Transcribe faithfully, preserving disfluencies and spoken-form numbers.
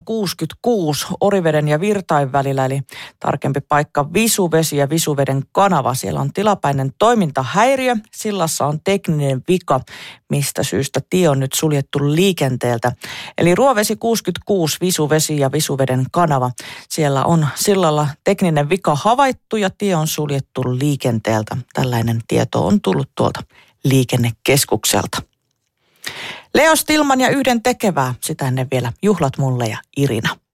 kuusikymmentäkuusi Oriveden ja Virtain välillä, eli tarkempi paikka Visuvesi ja Visuveden kanava. Siellä on tilapäinen toimintahäiriö, sillassa on tekninen vika, mistä syystä tie on nyt suljettu liikenteeltä. Eli Ruovesi kuusikymmentäkuusi, Visuvesi ja Visuveden kanava. Siellä on sillalla tekninen vika havaittu ja tie on suljettu liikenteeltä. Tällainen tieto on tullut tuolta liikennekeskukselta. Leo Stilman ja Yhden tekevää, sitä ennen vielä Juhlat mulle ja Irina.